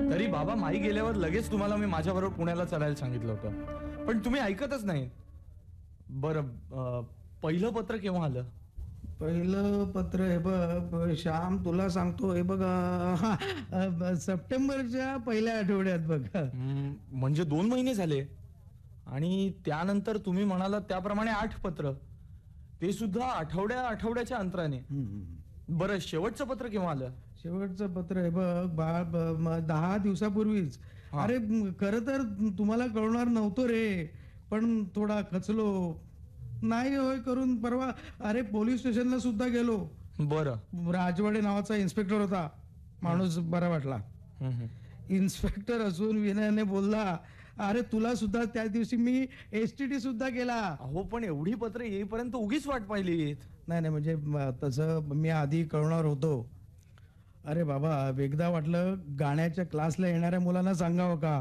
तरी बाबा माई गेल्यावर लगेच तुम्हाला मी माझ्याबरोबर पुण्याला चढायला सांगितलं होतं, पण तुम्ही ऐकतच नाही. बरं, पहिलं पत्र केव्हा आलं? पहिलं पत्र हे बघ श्याम, तुला सांगतो, हे बघ सप्टेंबरच्या पहिल्या आठवड्यात बघ. म्हणजे 2 महिने झाले. आणि त्यानंतर तुम्ही म्हणालात त्याप्रमाणे 8 पत्र, ते सुद्धा आठवड्याच्या अंतराने. बरं, शेवटचं पत्र केव्हा आलं? शेवटचं पत्र हे बघ बाळ 10 दिवसापूर्वीच. अरे खरं तर तुम्हाला कळणार नव्हतं रे, पण थोडा खचलो, नाही होय करून परवा अरे पोलीस स्टेशनला सुद्धा गेलो. बरं. राजवाडे नावाचा इन्स्पेक्टर होता, माणूस बरा वाटला. इन्स्पेक्टर असून विनयाने बोलला, अरे तुला सुद्धा त्या दिवशी मी STD सुद्धा केला. अहो, पण एवढी पत्र येईपर्यंत उगीच वाट पाहिली. नाही म्हणजे तसं मी आधी कळणार होतो. अरे बाबा, एकदा वाटलं गाण्याच्या क्लासला येणाऱ्या मुलांना सांगावं का,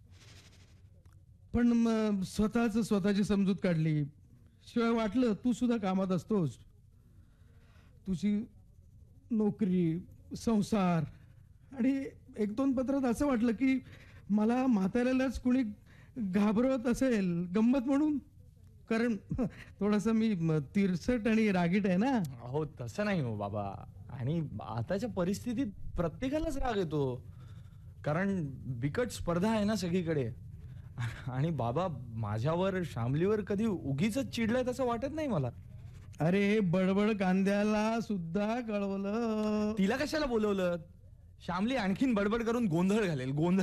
पण स्वतःची समजूत काढली. शिवाय वाटलं तू सुद्धा कामात असतोस, तुझी नोकरी, संसार, आणि 1-2 पत्रात असं वाटलं की मला म्हाताऱ्यालाच कुणी घाबरवत असेल गंमत म्हणून, कारण थोडंसं मी तिरसट आणि रागीट आहे ना. अहो, तसं नाही हो बाबा. आणि आताच्या परिस्थितीत प्रत्येकालाच राग येतो, कारण बिकट स्पर्धा आहे ना सगळीकडे. आणि बाबा, माझ्यावर, श्यामलीवर कधी उगीच चिडलंय तसं वाटत नाही मला. अरे बडबड कांद्याला सुद्धा कळवलं. तिला कशाला बोलवलं? श्यामली आणखीन बडबड करून गोंधळ घालेल.